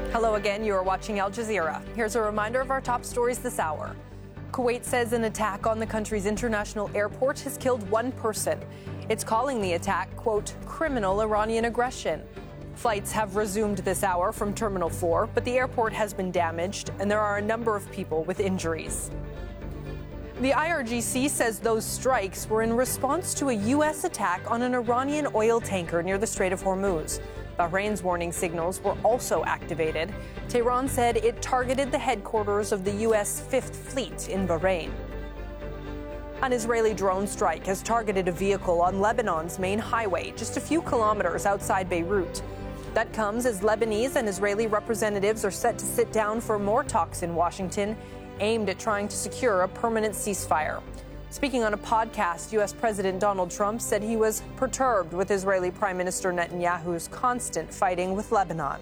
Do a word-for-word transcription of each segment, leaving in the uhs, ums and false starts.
Hello again, you are watching Al Jazeera. Here's a reminder of our top stories this hour. Kuwait says an attack on the country's international airport has killed one person. It's calling the attack, quote, criminal Iranian aggression. Flights have resumed this hour from Terminal four, but the airport has been damaged and there are a number of people with injuries. The I R G C says those strikes were in response to a U S attack on an Iranian oil tanker near the Strait of Hormuz. Bahrain's warning signals were also activated. Tehran said it targeted the headquarters of the U S Fifth Fleet in Bahrain. An Israeli drone strike has targeted a vehicle on Lebanon's main highway, just a few kilometers outside Beirut. That comes as Lebanese and Israeli representatives are set to sit down for more talks in Washington, aimed at trying to secure a permanent ceasefire. Speaking on a podcast, U S President Donald Trump said he was perturbed with Israeli Prime Minister Netanyahu's constant fighting with Lebanon.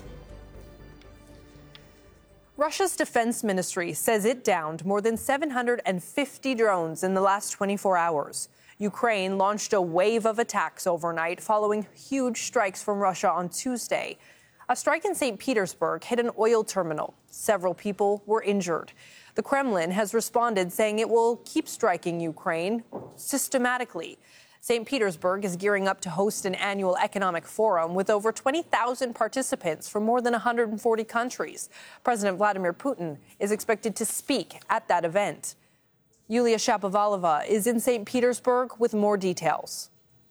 Russia's defense ministry says it downed more than seven hundred fifty drones in the last twenty-four hours. Ukraine launched a wave of attacks overnight following huge strikes from Russia on Tuesday. A strike in Saint Petersburg hit an oil terminal. Several people were injured. The Kremlin has responded, saying it will keep striking Ukraine systematically. Saint Petersburg is gearing up to host an annual economic forum with over twenty thousand participants from more than one hundred forty countries. President Vladimir Putin is expected to speak at that event. Yulia Shapovalova is in Saint Petersburg with more details.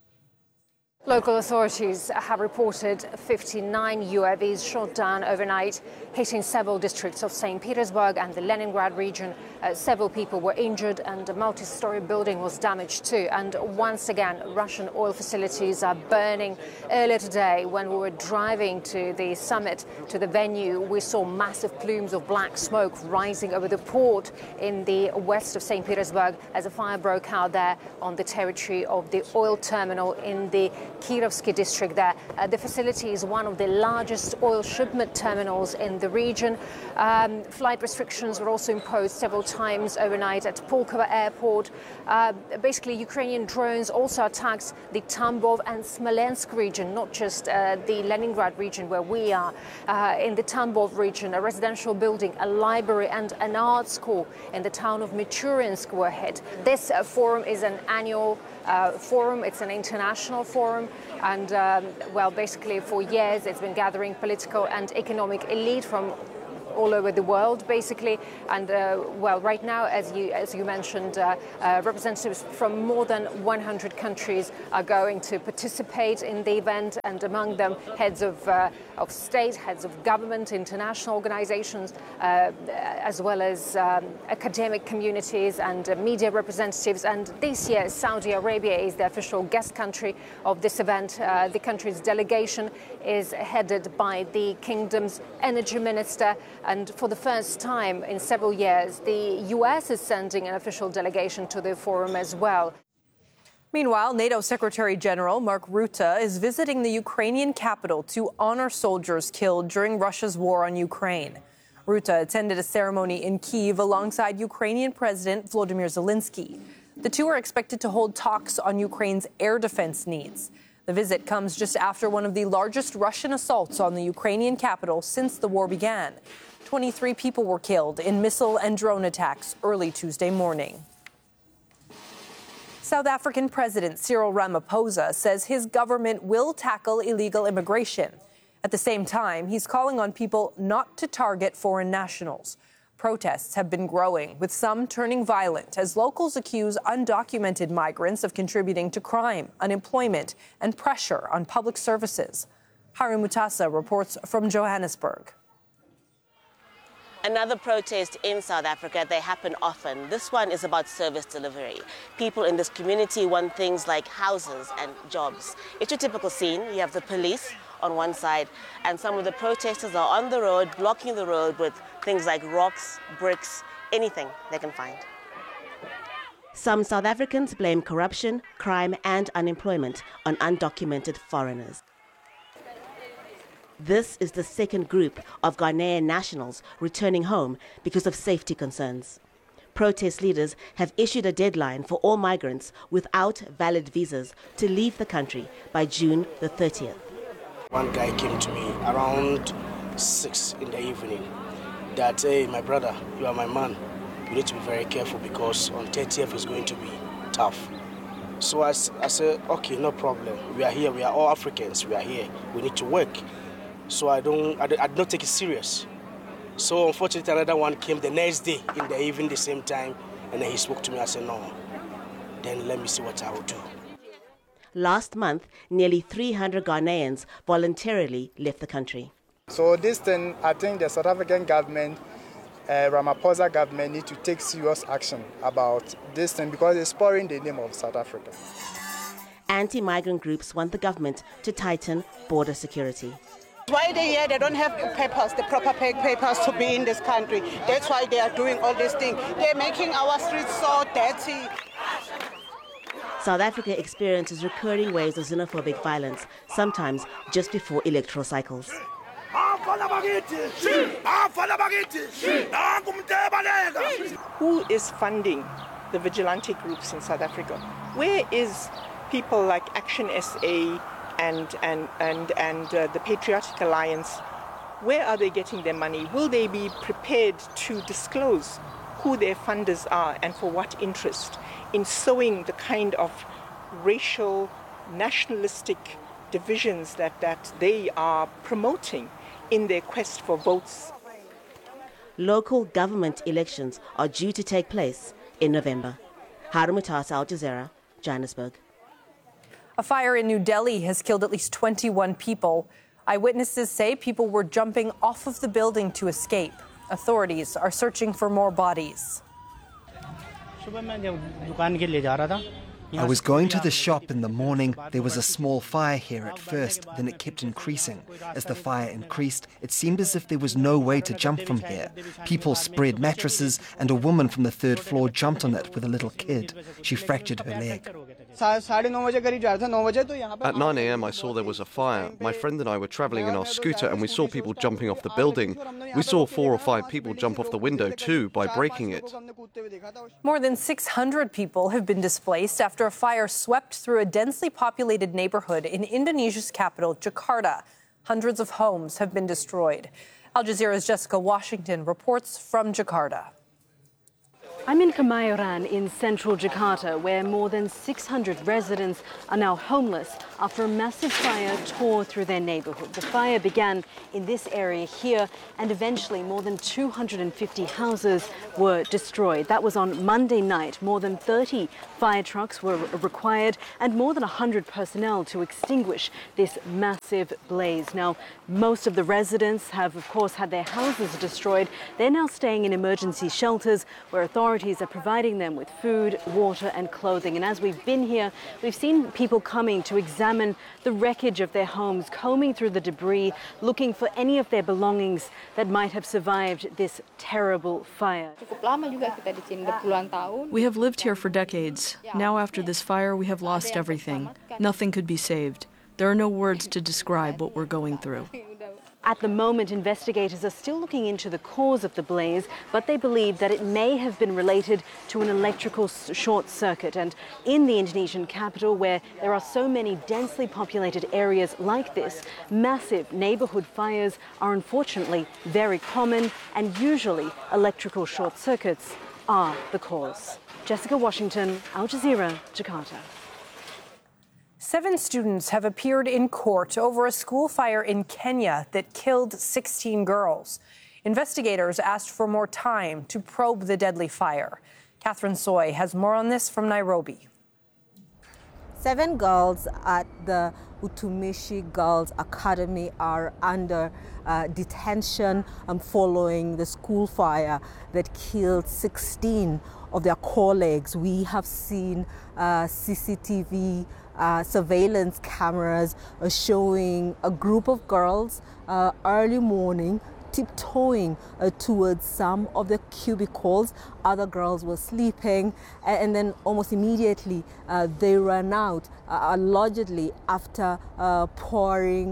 Local authorities have reported fifty-nine U A Vs shot down overnight, hitting several districts of Saint Petersburg and the Leningrad region. Uh, several people were injured and a multi-story building was damaged too. And once again, Russian oil facilities are burning. Earlier today, when we were driving to the summit, to the venue, we saw massive plumes of black smoke rising over the port in the west of Saint Petersburg as a fire broke out there on the territory of the oil terminal in the Kirovsky district there. Uh, the facility is one of the largest oil shipment terminals in the region. Um, flight restrictions were also imposed several times overnight at Pulkovo airport. Uh, basically, Ukrainian drones also attacked the Tambov and Smolensk region, not just uh, the Leningrad region where we are. Uh, in the Tambov region, a residential building, a library and an art school in the town of Michurinsk were hit. This uh, forum is an annual Uh, forum. It's an international forum, and um, well, basically for years it's been gathering political and economic elite from all over the world, basically. And uh, well, right now, as you as you mentioned, uh, uh, representatives from more than one hundred countries are going to participate in the event, and among them heads of uh, of state, heads of government, international organizations, uh, as well as um, academic communities and uh, media representatives. And this year, Saudi Arabia is the official guest country of this event. Uh, the country's delegation is headed by the kingdom's energy minister. And for the first time in several years, the U S is sending an official delegation to the forum as well. Meanwhile, NATO Secretary General Mark Rutte is visiting the Ukrainian capital to honor soldiers killed during Russia's war on Ukraine. Rutte attended a ceremony in Kyiv alongside Ukrainian President Volodymyr Zelensky. The two are expected to hold talks on Ukraine's air defense needs. The visit comes just after one of the largest Russian assaults on the Ukrainian capital since the war began. twenty-three people were killed in missile and drone attacks early Tuesday morning. South African President Cyril Ramaphosa says his government will tackle illegal immigration. At the same time, he's calling on people not to target foreign nationals. Protests have been growing, with some turning violent as locals accuse undocumented migrants of contributing to crime, unemployment, and pressure on public services. Hari Mutasa reports from Johannesburg. Another protest in South Africa, they happen often. This one is about service delivery. People in this community want things like houses and jobs. It's your typical scene. You have the police on one side, and some of the protesters are on the road, blocking the road with things like rocks, bricks, anything they can find. Some South Africans blame corruption, crime, and unemployment on undocumented foreigners. This is the second group of Ghanaian nationals returning home because of safety concerns. Protest leaders have issued a deadline for all migrants without valid visas to leave the country by June the thirtieth. One guy came to me around six in the evening that, hey, my brother, you are my man. You need to be very careful because on thirtieth is going to be tough. So I, I said, okay, no problem. We are here. We are all Africans. We are here. We need to work. So I don't, I, I did not take it serious. So unfortunately, another one came the next day in the evening, the same time, and then he spoke to me. I said, no, then let me see what I will do. Last month, nearly three hundred Ghanaians voluntarily left the country. So this thing, I think the South African government, uh, Ramaphosa government, need to take serious action about this thing because it's spoiling the name of South Africa. Anti-migrant groups want the government to tighten border security. Why they're here, they don't have papers, the proper papers to be in this country. That's why they are doing all these things. They're making our streets so dirty. South Africa experiences recurring waves of xenophobic violence, sometimes just before electoral cycles. Who is funding the vigilante groups in South Africa? Where is people like Action S A and, and, and, and uh, the Patriotic Alliance? Where are they getting their money? Will they be prepared to disclose who their funders are and for what interest in sowing the kind of racial, nationalistic divisions that, that they are promoting in their quest for votes? Local government elections are due to take place in November. Harun Mutasa, Al Jazeera, Johannesburg. A fire in New Delhi has killed at least twenty-one people. Eyewitnesses say people were jumping off of the building to escape. Authorities are searching for more bodies. I was going to the shop in the morning. There was a small fire here at first, then it kept increasing. As the fire increased, it seemed as if there was no way to jump from here. People spread mattresses, and a woman from the third floor jumped on it with a little kid. She fractured her leg. At nine a m I saw there was a fire. My friend and I were travelling in our scooter and we saw people jumping off the building. We saw four or five people jump off the window too by breaking it. More than six hundred people have been displaced after a fire swept through a densely populated neighborhood in Indonesia's capital, Jakarta. Hundreds of homes have been destroyed. Al Jazeera's Jessica Washington reports from Jakarta. I'm in Kemayoran in central Jakarta, where more than six hundred residents are now homeless after a massive fire tore through their neighborhood. The fire began in this area here, and eventually more than two hundred fifty houses were destroyed. That was on Monday night. More than thirty fire trucks were required and more than one hundred personnel to extinguish this massive blaze. Now, most of the residents have, of course, had their houses destroyed. They're now staying in emergency shelters where authorities are providing them with food, water and clothing. And as we've been here, we've seen people coming to examine the wreckage of their homes, combing through the debris, looking for any of their belongings that might have survived this terrible fire. We have lived here for decades. Now after this fire, we have lost everything. Nothing could be saved. There are no words to describe what we're going through. At the moment, investigators are still looking into the cause of the blaze, but they believe that it may have been related to an electrical short circuit. And in the Indonesian capital, where there are so many densely populated areas like this, massive neighborhood fires are unfortunately very common, and usually electrical short circuits are the cause. Jessica Washington, Al Jazeera, Jakarta. Seven students have appeared in court over a school fire in Kenya that killed sixteen girls. Investigators asked for more time to probe the deadly fire. Catherine Soy has more on this from Nairobi. Seven girls at the Utumishi Girls Academy are under uh, detention um, following the school fire that killed sixteen of their colleagues. We have seen uh, C C T V uh, surveillance cameras uh, showing a group of girls uh, early morning tiptoeing uh, towards some of the cubicles. Other girls were sleeping, and, and then almost immediately uh, they ran out, uh, allegedly after uh, pouring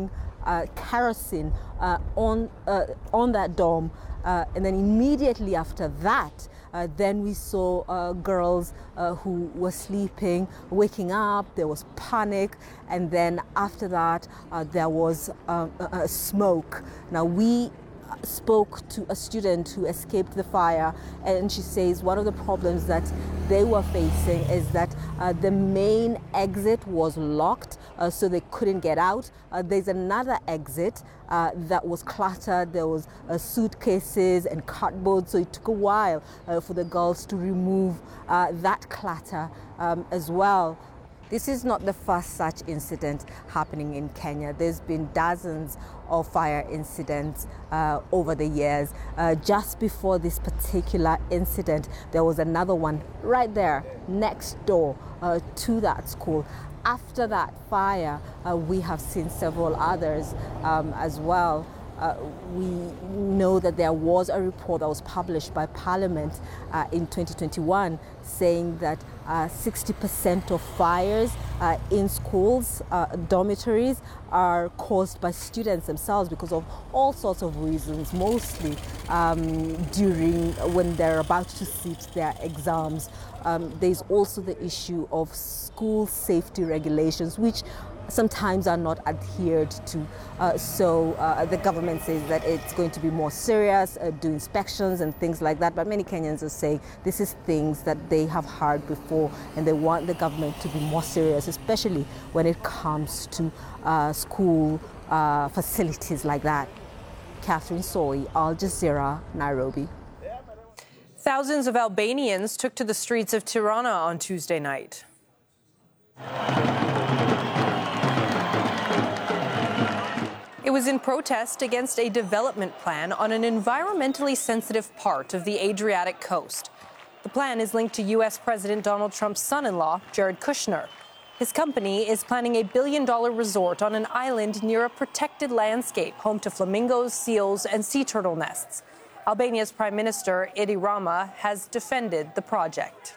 uh, kerosene uh, on, uh, on that dome. Uh, and then immediately after that, uh, then we saw uh, girls uh, who were sleeping, waking up, there was panic, and then after that, uh, there was uh, uh, smoke. Now, we spoke to a student who escaped the fire, and she says one of the problems that they were facing is that uh, the main exit was locked, uh, so they couldn't get out. Uh, there's another exit uh, that was cluttered. There was uh, suitcases and cardboard, so it took a while uh, for the girls to remove uh, that clutter um, as well. This is not the first such incident happening in Kenya. There's been dozens of fire incidents uh, over the years. Uh, just before this particular incident, there was another one right there next door uh, to that school. After that fire, uh, we have seen several others um, as well. Uh, we know that there was a report that was published by Parliament uh, in twenty twenty-one saying that uh, sixty percent of fires uh, in schools, uh, dormitories, are caused by students themselves because of all sorts of reasons, mostly um, during when they're about to sit their exams. Um, there's also the issue of school safety regulations, which sometimes are not adhered to. Uh, so uh, the government says that it's going to be more serious, uh, do inspections and things like that. But many Kenyans are saying this is things that they have heard before, and they want the government to be more serious, especially when it comes to uh, school uh, facilities like that. Catherine Soy, Al Jazeera, Nairobi. Thousands of Albanians took to the streets of Tirana on Tuesday night. It was in protest against a development plan on an environmentally sensitive part of the Adriatic coast. The plan is linked to U S President Donald Trump's son-in-law, Jared Kushner. His company is planning a billion-dollar resort on an island near a protected landscape home to flamingos, seals, and sea turtle nests. Albania's Prime Minister, Edi Rama, has defended the project.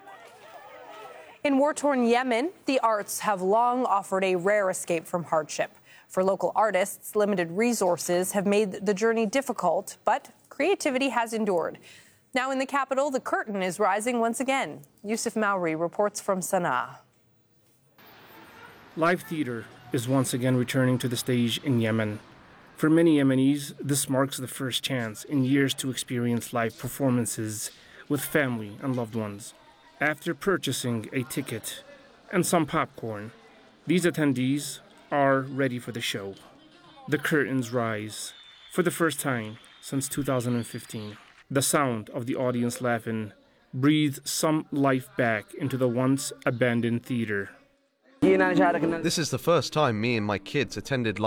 In war-torn Yemen, the arts have long offered a rare escape from hardship. For local artists, limited resources have made the journey difficult, but creativity has endured. Now in the capital, the curtain is rising once again. Yusuf Mauri reports from Sana'a. Live theater is once again returning to the stage in Yemen. For many Yemenis, this marks the first chance in years to experience live performances with family and loved ones. After purchasing a ticket and some popcorn, these attendees are ready for the show. The curtains rise for the first time since two thousand fifteen. The sound of the audience laughing breathes some life back into the once abandoned theater. This is the first time me and my kids attended live